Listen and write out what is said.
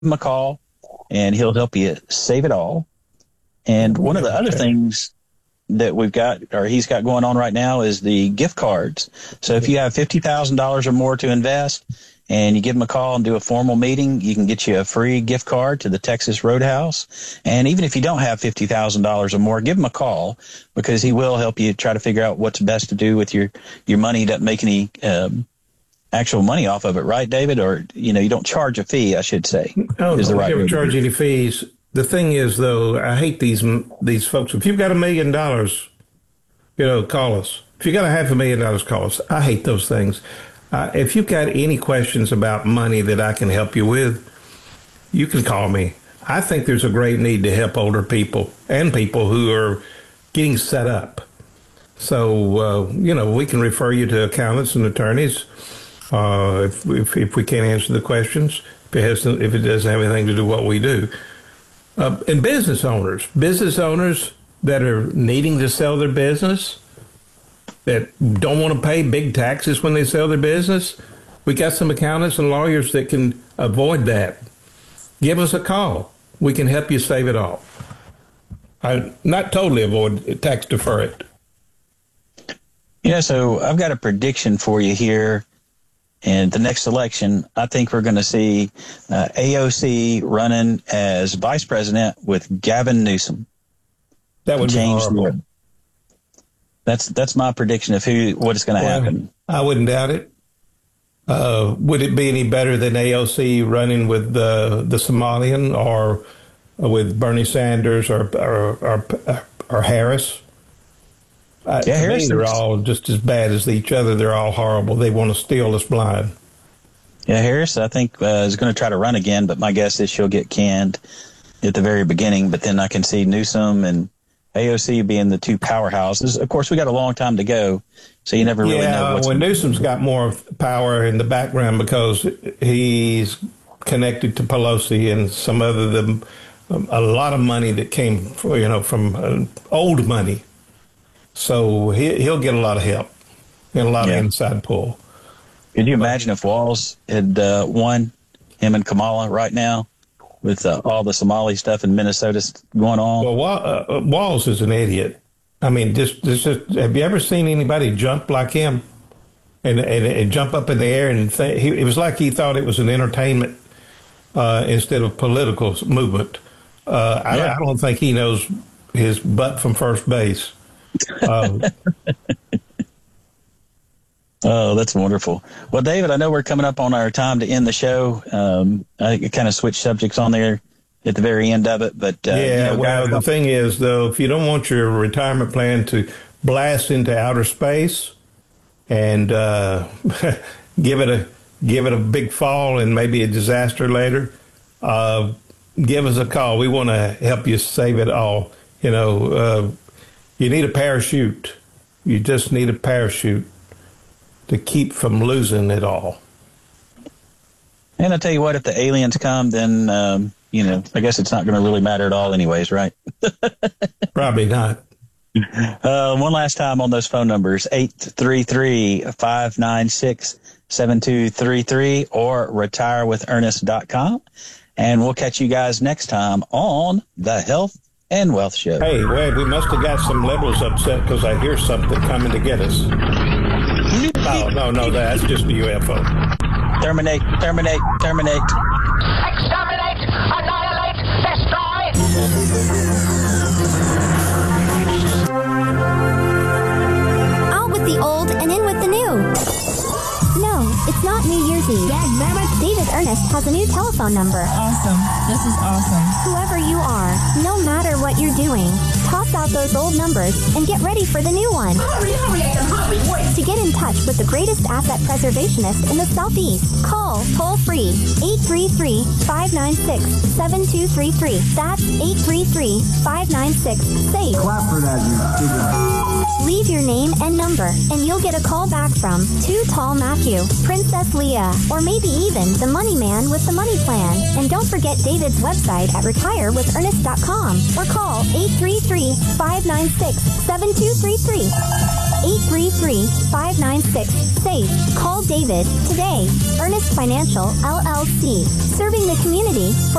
him a call, and he'll help you save it all. And one of the other things that we've got, or he's got going on right now, is the gift cards. So if you have $50,000 or more to invest, and you give him a call and do a formal meeting, you can get you a free gift card to the Texas Roadhouse. And even if you don't have $50,000 or more, give him a call, because he will help you try to figure out what's best to do with your money. He doesn't make any actual money off of it, right, David? Or, you don't charge a fee, I should say. No, we never charge any fees. The thing is, though, I hate these folks. If you've got $1 million, call us. If you got $500,000, call us. I hate those things. If you've got any questions about money that I can help you with, you can call me. I think there's a great need to help older people and people who are getting set up. So, we can refer you to accountants and attorneys if we can't answer the questions, if it doesn't have anything to do with what we do. And business owners that are needing to sell their business, that don't want to pay big taxes when they sell their business. We got some accountants and lawyers that can avoid that. Give us a call. We can help you save it all. Not totally avoid tax defer it. So I've got a prediction for you here. In the next election, I think we're going to see AOC running as vice president with Gavin Newsom. That would be horrible. That's my prediction of what is going to happen. I wouldn't doubt it. Would it be any better than AOC running with the Somalian or with Bernie Sanders or Harris? Harris. They're all just as bad as each other. They're all horrible. They want to steal us blind. Yeah, Harris, I think, is going to try to run again, but my guess is she'll get canned at the very beginning. But then I can see Newsom and AOC being the two powerhouses. Of course, we got a long time to go, so you never really know what's... Well, Newsom's got more power in the background because he's connected to Pelosi and some a lot of money that came from old money. So he'll get a lot of help and a lot of inside pull. Could you imagine if Walz had won, him and Kamala right now, with all the Somali stuff in Minnesota going on? Well, Walz is an idiot. I mean, just have you ever seen anybody jump like him and jump up in the air and think? It was like he thought it was an entertainment instead of political movement. I don't think he knows his butt from first base. Oh, that's wonderful. Well, David, I know we're coming up on our time to end the show. I kind of switched subjects on there at the very end of it, but the thing is, though, if you don't want your retirement plan to blast into outer space and give it a big fall and maybe a disaster later, give us a call. We want to help you save it all. You need a parachute. You just need a parachute to keep from losing it all. And I tell you what, if the aliens come, then, I guess it's not going to really matter at all anyways, right? Probably not. One last time on those phone numbers, 833-596-7233 or retirewithernest.com. And we'll catch you guys next time on the Health and Wealth Show. Hey, wait, we must have got some liberals upset because I hear something coming to get us. No, that's just the UFO. Terminate. Exterminate, annihilate, destroy. Out with the old and in with the new. No, it's not New Year's Eve. David Ernest has a new telephone number. Awesome. This is awesome. Whoever you are, no matter what you're doing, toss out those old numbers and get ready for the new one. Hurry, I can hardly wait. To get in touch with the greatest asset preservationist in the Southeast, call toll-free 833-596-7233. That's 833-596-SAVE. Clap for that, you stupid. Leave your name and number, and you'll get a call back from Too Tall Matthew, Princess Leah, or maybe even the money man with the money plan. And don't forget David's website at retirewithernest.com or call 833-596-7233. 833-596-SAFE. Call David today. Ernest Financial, LLC. Serving the community for